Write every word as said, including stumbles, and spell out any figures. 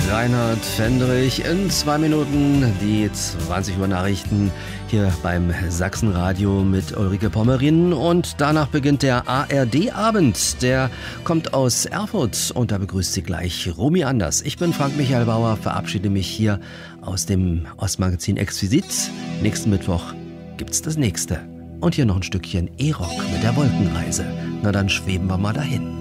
Reinhard Fendrich in zwei Minuten die zwanzig Uhr Nachrichten hier beim Sachsenradio mit Ulrike Pommerin und danach beginnt der A R D-Abend. Der kommt aus Erfurt und da begrüßt Sie gleich Romy Anders. Ich bin Frank Michael Bauer, verabschiede mich hier aus dem Ostmagazin Exquisit. Nächsten Mittwoch gibt's das nächste. Und hier noch ein Stückchen E-Rock mit der Wolkenreise. Na dann schweben wir mal dahin.